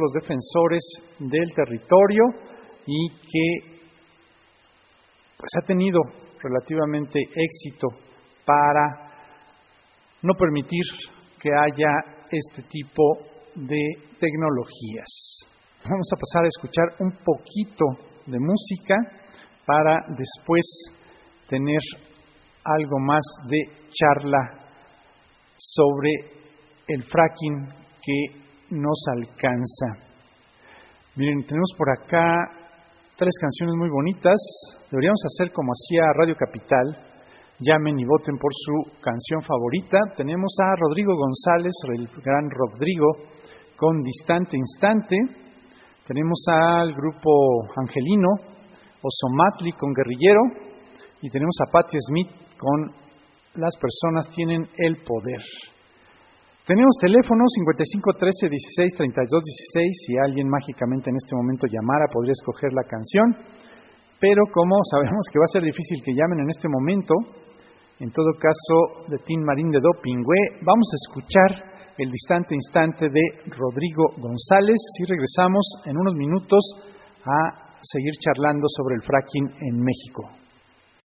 los defensores del territorio y que pues, ha tenido relativamente éxito para no permitir que haya este tipo de tecnologías. Vamos a pasar a escuchar un poquito de música para después tener algo más de charla sobre el fracking que nos alcanza. Miren, tenemos por acá 3 canciones muy bonitas. Deberíamos hacer como hacía Radio Capital. Llamen y voten por su canción favorita. Tenemos a Rodrigo González, el gran Rodrigo, con Distante Instante. Tenemos al grupo Angelino, Ozomatli con Guerrillero. Y tenemos a Patti Smith con Las personas tienen el poder. Tenemos teléfono 55 13 16 32 16. Si alguien mágicamente en este momento llamara, podría escoger la canción. Pero como sabemos que va a ser difícil que llamen en este momento, en todo caso, de Tin Marín de Dopingüe, vamos a escuchar el Distante Instante de Rodrigo González. Y regresamos en unos minutos a seguir charlando sobre el fracking en México.